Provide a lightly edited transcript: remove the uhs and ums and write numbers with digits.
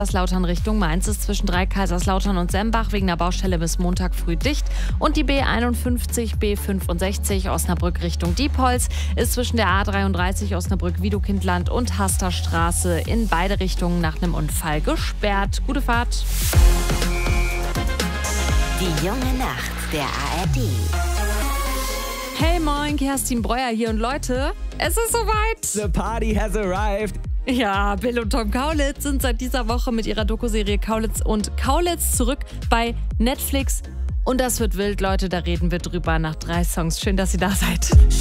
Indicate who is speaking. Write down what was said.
Speaker 1: Kaiserslautern Richtung Mainz ist zwischen Kaiserslautern und Sembach wegen der Baustelle bis Montag früh dicht. Und die B51, B65 Osnabrück Richtung Diepholz ist zwischen der A33 Osnabrück-Wiedekindland und Hasterstraße in beide Richtungen nach einem Unfall gesperrt. Gute Fahrt.
Speaker 2: Die junge Nacht der ARD.
Speaker 1: Hey moin, Kerstin Breuer hier und Leute, es ist soweit.
Speaker 3: The party has arrived.
Speaker 1: Ja, Bill und Tom Kaulitz sind seit dieser Woche mit ihrer Doku-Serie Kaulitz und Kaulitz zurück bei Netflix. Und das wird wild, Leute, da reden wir drüber nach 3 Songs. Schön, dass ihr da seid.